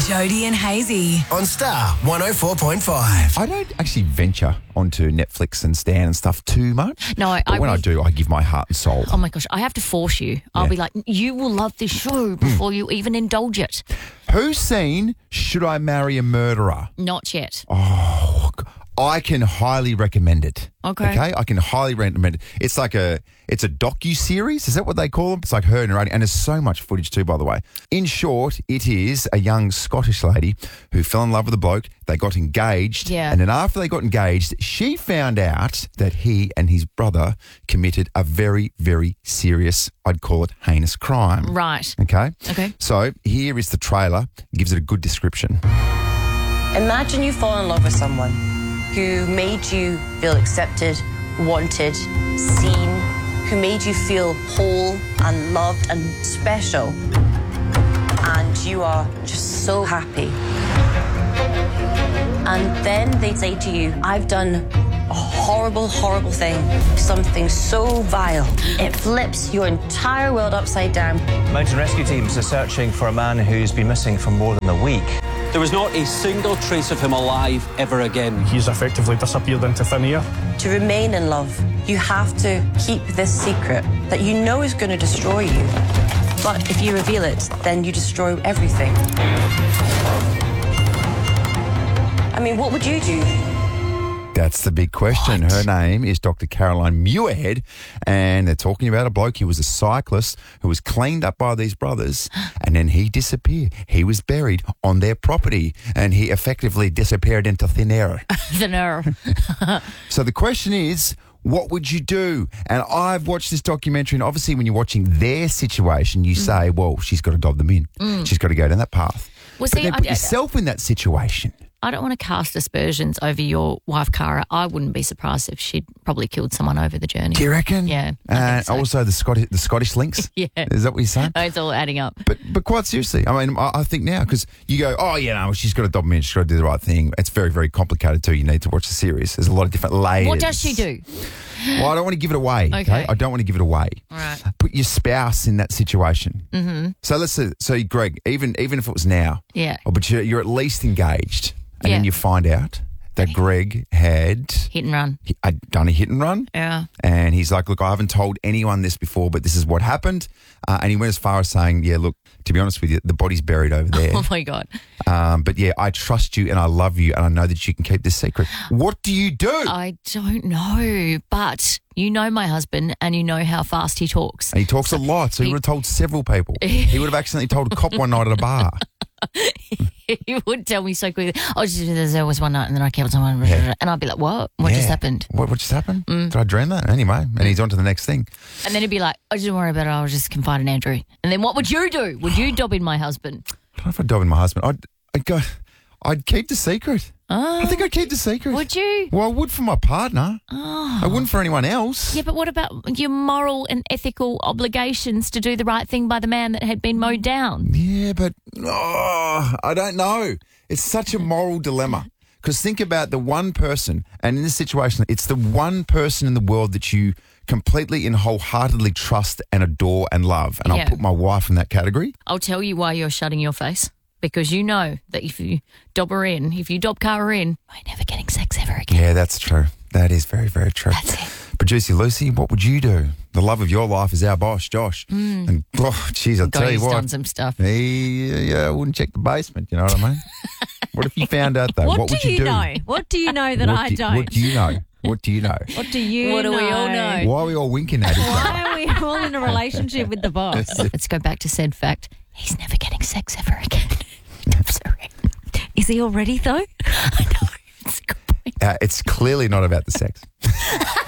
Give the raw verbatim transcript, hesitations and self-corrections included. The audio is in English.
Jody and Hazy. On Star one oh four point five. I don't actually venture onto Netflix and Stan and stuff too much. No, I, but I when really- I do, I give my heart and soul. Oh my gosh, I have to force you. I'll Yeah. be like, you will love this show before you even indulge it. Who's seen Should I Marry a Murderer? Not yet. Oh, I can highly recommend it. Okay. Okay, I can highly recommend it. It's like a, it's a docu-series. Is that what they call them? It's like her narrating, and there's so much footage too, by the way. In short, it is a young Scottish lady who fell in love with a bloke. They got engaged. Yeah. And then after they got engaged, she found out that he and his brother committed a very, very serious, I'd call it heinous crime. Right. Okay? Okay. So here is the trailer. It gives it a good description. Imagine you fall in love with someone who made you feel accepted, wanted, seen, who made you feel whole and loved and special. And you are just so happy. And then they say to you, I've done a horrible, horrible thing, something so vile. It flips your entire world upside down. Mountain rescue teams are searching for a man who's been missing for more than a week. There was not a single trace of him alive ever again. He's effectively disappeared into thin air. To remain in love, you have to keep this secret that you know is going to destroy you. But if you reveal it, then you destroy everything. I mean, what would you do? That's the big question. What? Her name is Doctor Caroline Muirhead, and they're talking about a bloke. He was a cyclist who was cleaned up by these brothers, and then he disappeared. He was buried on their property, and he effectively disappeared into thin air. The nerve. So the question is, what would you do? And I've watched this documentary, and obviously when you're watching their situation, you say, well, she's got to dob them in. She's got to go down that path. Well, But see, then I- put I- yourself in that situation. I don't want to cast aspersions over your wife, Cara. I wouldn't be surprised if she'd probably killed someone over the journey. Do you reckon? Yeah, I And think so. also the Scottish, the Scottish links. Yeah. Is that what you're saying? Oh, it's all adding up. But but quite seriously, I mean, I, I think now, because you go, oh, yeah, no, she's got to dob me in, she's got to do the right thing. It's very, very complicated too. You need to watch the series. There's a lot of different layers. What does she do? Well, I don't want to give it away. Okay. Okay. I don't want to give it away. All right. Put your spouse in that situation. Mm-hmm. So let's say, so Greg, even even if it was now, Yeah. oh, but you're, you're at least engaged, and Yeah. then you find out that Greg had Hit and run. he had done a hit and run. Yeah. And he's like, look, I haven't told anyone this before, but this is what happened. Uh, and he went as far as saying, yeah, look, to be honest with you, the body's buried over there. Oh, my God. um, but yeah, I trust you and I love you and I know that you can keep this secret. What do you do? I don't know, but you know my husband and you know how fast he talks. and he talks a lot, so he he- would have told several people. He would have accidentally told a cop one night at a bar. He would tell me so quickly, oh, just, there was one night and then I killed someone. Yeah. And I'd be like, what? What just Yeah. happened? What, what just happened? Did I dream that? Anyway, and he's on to the next thing. And then he'd be like, oh, don't worry about it. I'll just confide in Andrew. And then what would you do? Would you dob in my husband? I don't know if I'd dob in my husband. I'd, I'd go, I'd keep the secret. I think I'd keep the secret. Would you? Well, I would for my partner. Oh. I wouldn't for anyone else. Yeah, but what about your moral and ethical obligations to do the right thing by the man that had been mowed down? Yeah, but oh, I don't know. It's such a moral dilemma. Because think about the one person, and in this situation, it's the one person in the world that you completely and wholeheartedly trust and adore and love. And Yeah. I'll put my wife in that category. I'll tell you why you're shutting your face. Because you know that if you dob her in, if you dob Cara in, you're never getting sex ever again. Yeah, that's true. That is very, very true. That's it. Producer Lucy, what would you do? The love of your life is our boss, Josh. And, oh, jeez, I'll God, tell you he's what. done some stuff. He, yeah, I wouldn't check the basement, you know what I mean? What if you found out, though? What, What, do would you, you do? know? What do you know that what I do, don't? What do you know? What do you know? What do you What do know? we all know? Why are we all winking at each other? Why are we all in a relationship with the boss? Let's go back to said fact. He's never getting sex ever again. I'm sorry. Is he already though? I know. It's a good point. Uh, it's clearly not about the sex.